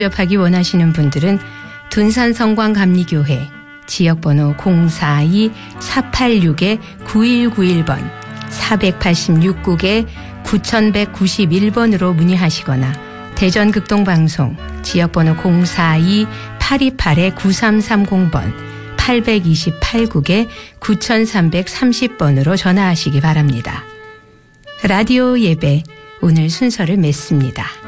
접하기 원하시는 분들은 둔산성광감리교회 지역번호 042-486-9191번 486국에 9191번으로 문의하시거나 대전극동방송 지역번호 042-828-9330번 828국에 9330번으로 전화하시기 바랍니다. 라디오 예배 오늘 순서를 맺습니다.